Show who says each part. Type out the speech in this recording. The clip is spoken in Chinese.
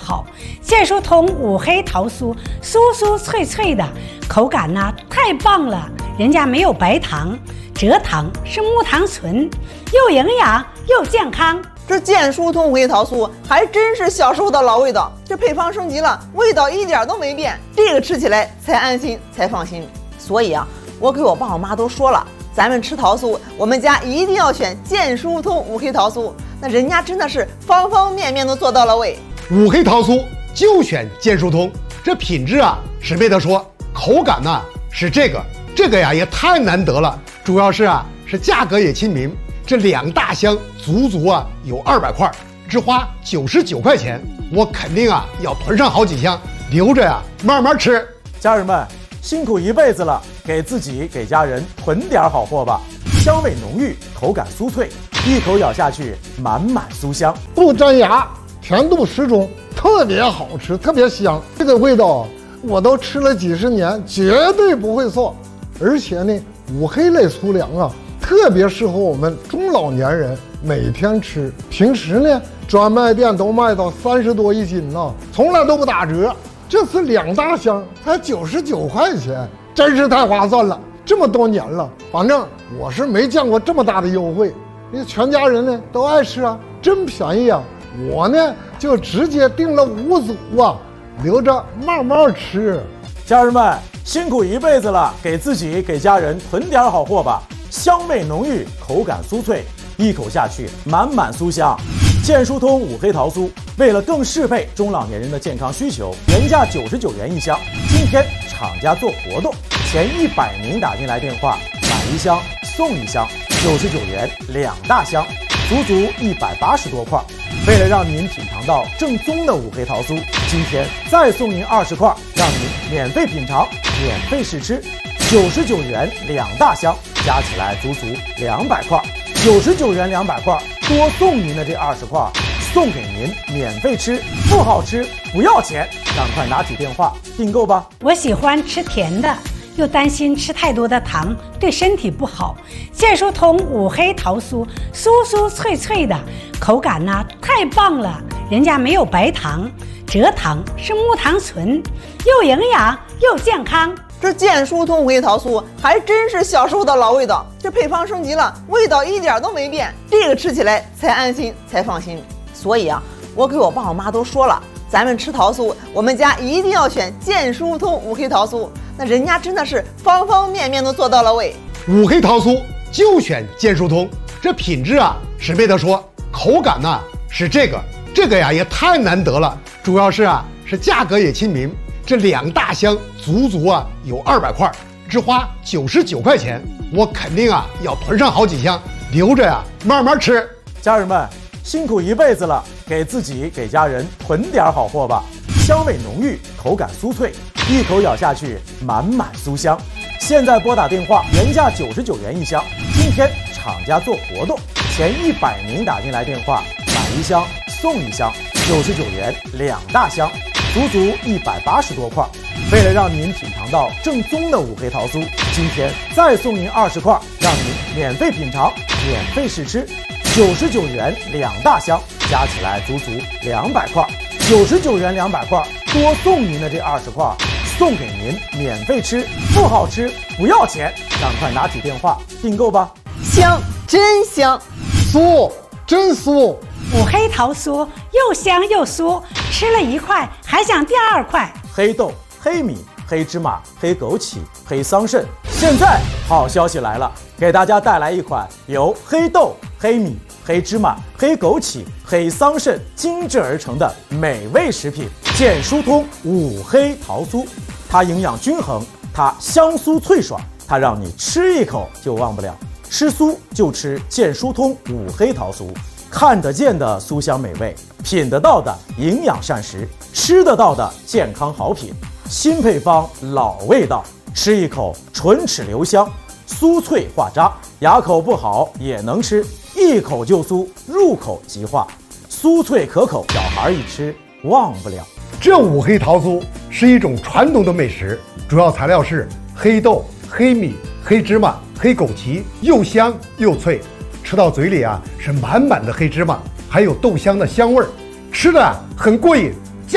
Speaker 1: 好。健舒通五黑桃酥，酥酥脆脆的，口感呢太棒了，人家没有白糖，蔗糖是木糖醇，又营养又健康。
Speaker 2: 这健舒通五黑桃酥还真是小时候的老味道，这配方升级了，味道一点都没变，这个吃起来才安心才放心。所以啊，我给我爸我妈都说了，咱们吃桃酥，我们家一定要选健舒通五黑桃酥，那人家真的是方方面面都做到了位。
Speaker 3: 五黑桃酥就选健舒通，这品质啊是没得说，口感呢是这个呀也太难得了，主要是价格也亲民，这2大箱足有200块，只花99块钱，我肯定要囤上好几箱，留着慢慢吃。
Speaker 4: 家人们辛苦一辈子了，给自己给家人囤点好货吧。香味浓郁，口感酥脆，一口咬下去满满酥香，
Speaker 5: 不粘牙，甜度适中，特别好吃，特别香。这个味道我都吃了几十年，绝对不会错。而且呢，五黑类粗粮特别适合我们中老年人每天吃。平时呢，专卖店都卖到30多一斤呢，从来都不打折。这次2大箱才99块钱，真是太划算了。这么多年了，反正我是没见过这么大的优惠。那全家人呢都爱吃真便宜我呢就直接订了5组留着慢慢吃。
Speaker 4: 家人们辛苦一辈子了，给自己给家人囤点好货吧。香味浓郁，口感酥脆，一口下去满满酥香。健舒通五黑桃酥为了更适配中老年人的健康需求，原价99元一箱，今天厂家做活动，前100名打进来电话买1箱送1箱，99元2大箱，足180多块。为了让您品尝到正宗的五黑桃酥，今天再送您20块，让您免费品尝，免费试吃，99元2大箱，加起来足200块，99元200块，多送您的这20块，送给您免费吃，不好吃不要钱，赶快拿起电话订购吧。
Speaker 1: 我喜欢吃甜的，又担心吃太多的糖对身体不好。健舒通五黑桃酥，酥酥脆脆的，口感呢太棒了，人家没有白糖，蔗糖是木糖醇，又营养又健康。
Speaker 2: 这健舒通五黑桃酥还真是小时候的老味道，这配方升级了，味道一点都没变，这个吃起来才安心才放心。所以啊，我给我爸我妈都说了，咱们吃桃酥，我们家一定要选健舒通五黑桃酥，那人家真的是方方面面都做到了位。
Speaker 3: 五黑桃酥就选健舒通，这品质是没得说，口感呢是这个呀也太难得了，主要是价格也亲民，这2大箱足有200块，只花99块钱，我肯定要囤上好几箱，留着慢慢吃。
Speaker 4: 家人们辛苦一辈子了，给自己给家人囤点好货吧。香味浓郁，口感酥脆，一口咬下去满满酥香。现在拨打电话，原价99元一箱，今天厂家做活动，前100名打进来电话买1箱送1箱，99元2大箱，足180多块。为了让您品尝到正宗的五黑桃酥，今天再送您20块，让您免费品尝，免费试吃，99元2大箱，加起来足200块，99元200块，多送您的这20块，送给您免费吃，不好吃不要钱，赶快拿起电话订购吧。
Speaker 2: 香，真香，
Speaker 5: 酥，真酥。
Speaker 1: 五黑桃酥又香又酥，吃了1块还想第2块。
Speaker 4: 黑豆、黑米、黑芝麻、黑枸杞、黑桑葚，现在好消息来了，给大家带来一款由黑豆、黑米、黑芝麻、黑枸杞、黑桑葚精制而成的美味食品——健舒通五黑桃酥。它营养均衡，它香酥脆爽，它让你吃一口就忘不了。吃酥就吃健舒通五黑桃酥，看得见的酥香美味，品得到的营养膳食，吃得到的健康好品。新配方，老味道，吃一口唇齿留香，酥脆化渣，牙口不好也能吃，一口就酥，入口即化，酥脆可口，小孩一吃忘不了。
Speaker 3: 这五黑桃酥是一种传统的美食，主要材料是黑豆、黑米、黑芝麻、黑枸杞，又香又脆，吃到嘴里是满满的黑芝麻，还有豆香的香味儿，吃的很过瘾。